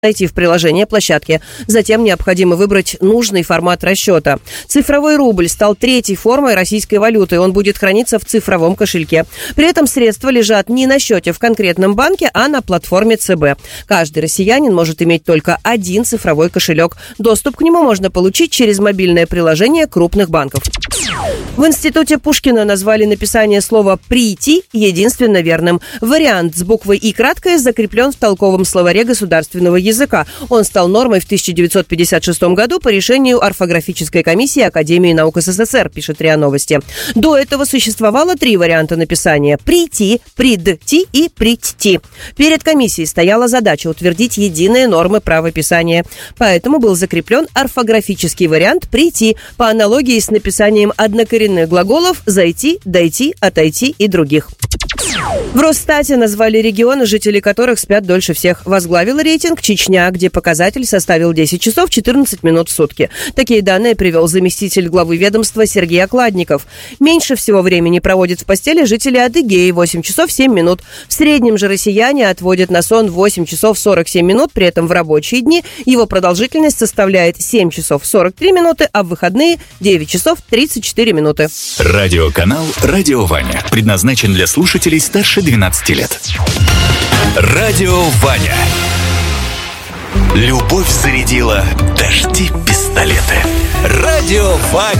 Зайти в приложение площадки. Затем необходимо выбрать нужный формат расчета. Цифровой рубль стал третьей формой российской валюты. Он будет храниться в цифровом кошельке. При этом средства лежат не на счете в конкретном банке, а на платформе ЦБ. Каждый россиянин может иметь только один цифровой кошелек. Доступ к нему можно получить через мобильное приложение крупных банков. В институте Пушкина назвали написание слова «прийти» единственно верным. Вариант с буквой «и» краткое закреплен в толковом словаре государственного языка. Он стал нормой в 1956 году по решению орфографической комиссии Академии наук СССР, пишет РИА Новости. До этого существовало 3 варианта написания: «прийти», «придти» и «притти». Перед комиссией стояла задача утвердить единые нормы правописания. Поэтому был закреплен орфографический вариант «прийти» по аналогии с написанием однокоренных глаголов «зайти», «дойти», «отойти» и других. В Росстате назвали регионы, жители которых спят дольше всех. Возглавила рейтинг Чечня, где показатель составил 10 часов 14 минут в сутки. Такие данные привел заместитель главы ведомства Сергей Окладников. Меньше всего времени проводят в постели жители Адыгеи – 8 часов 7 минут. В среднем же россияне отводят на сон 8 часов 47 минут, при этом в рабочие дни его продолжительность составляет 7 часов 43 минуты, а в выходные – 9 часов 34 минуты. Радиоканал «Радио Ваня» предназначен для слушателей старше 12 лет. Радио Ваня. Любовь зарядила дожди пистолеты. Радио Ваня.